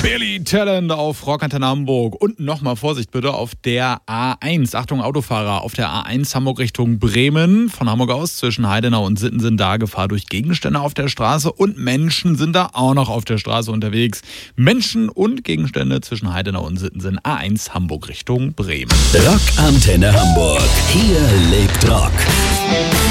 Billy Talent auf Rockantenne Hamburg. Und nochmal Vorsicht bitte auf der A1. Achtung Autofahrer, auf der A1 Hamburg Richtung Bremen. Von Hamburg aus zwischen Heidenau und Sittensen da Gefahr durch Gegenstände auf der Straße. Und Menschen sind da auch noch auf der Straße unterwegs. Menschen und Gegenstände zwischen Heidenau und Sittensen. A1 Hamburg Richtung Bremen. Rockantenne Hamburg. Hier lebt Rock.